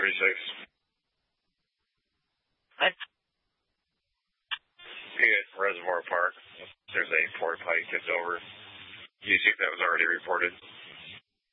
What? Here at Reservoir Park, there's a porta potty tipped over. Do you see if that was already reported?